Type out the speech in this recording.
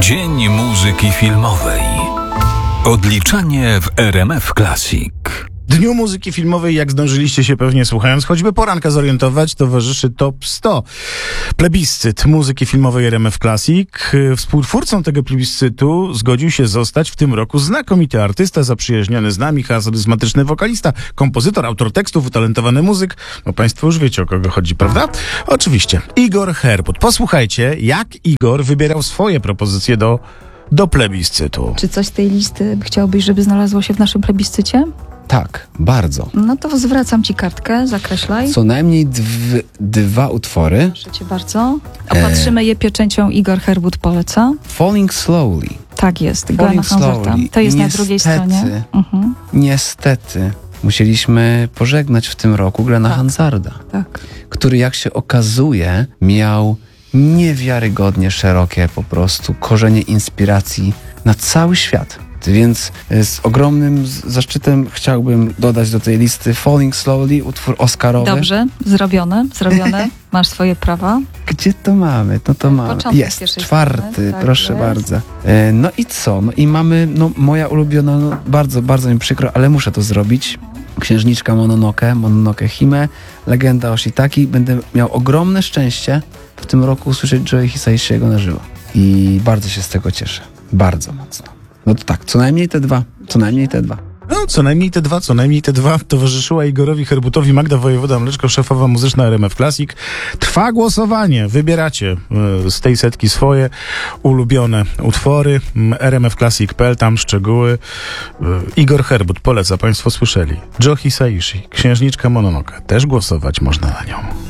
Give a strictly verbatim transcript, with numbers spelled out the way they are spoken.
Dzień muzyki filmowej. Odliczanie w R M F Classic. Dniu muzyki filmowej, jak zdążyliście się pewnie słuchając, choćby poranka zorientować, towarzyszy Top sto. Plebiscyt muzyki filmowej R M F Classic. Współtwórcą tego plebiscytu zgodził się zostać w tym roku znakomity artysta, zaprzyjaźniony z nami, charyzmatyczny wokalista, kompozytor, autor tekstów, utalentowany muzyk. No państwo już wiecie, o kogo chodzi, prawda? Oczywiście. Igor Herbut. Posłuchajcie, jak Igor wybierał swoje propozycje do, do plebiscytu. Czy coś z tej listy chciałbyś, żeby znalazło się w naszym plebiscycie? Tak, bardzo. No to zwracam ci kartkę, zakreślaj. Co najmniej dw- dwa utwory. Proszę cię bardzo. Opatrzymy je pieczęcią Igor Herbut poleca. Falling Slowly. Tak jest, Glena Falling Hansarta. Slowly. To jest Niestety, na drugiej stronie. Mhm. Niestety musieliśmy pożegnać w tym roku Glena Tak. Hansarda, Tak. który, jak się okazuje, miał niewiarygodnie szerokie po prostu korzenie inspiracji na cały świat. Więc z ogromnym zaszczytem chciałbym dodać do tej listy Falling Slowly, utwór oscarowy. Dobrze, zrobione, zrobione. Masz swoje prawa. Gdzie to mamy? No to mamy. Początek Jest, pierwszej czwarty, strony, tak proszę jest. bardzo. E, no i co? No i mamy, no moja ulubiona, no bardzo, bardzo mi przykro, ale muszę to zrobić. Księżniczka Mononoke, Mononoke Hime, legenda Oshitaki. Będę miał ogromne szczęście w tym roku usłyszeć Joe Hisaishi'ego na żywo. I bardzo się z tego cieszę. Bardzo mocno. No to tak, co najmniej te dwa. Co najmniej te dwa. No, co najmniej te dwa, co najmniej te dwa. Towarzyszyła Igorowi Herbutowi Magda Wojewoda-Mleczko, szefowa muzyczna R M F Classic. Trwa głosowanie. Wybieracie y, z tej setki swoje ulubione utwory. R M F Classic kropka p l, tam szczegóły. Y, Igor Herbut poleca, państwo słyszeli. Joe Hisaishi, Księżniczka Mononoke. Też głosować można na nią.